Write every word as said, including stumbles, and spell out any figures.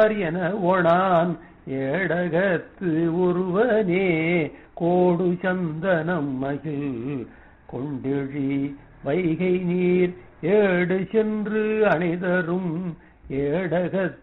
கொண்டார் என ஒணான் ஏடகத்து ஒருவனே கோடு சந்தனம் மகிழ் கொண்டெழி வைகை நீர் ஏடு சென்று அணைதரும் ஏடகத்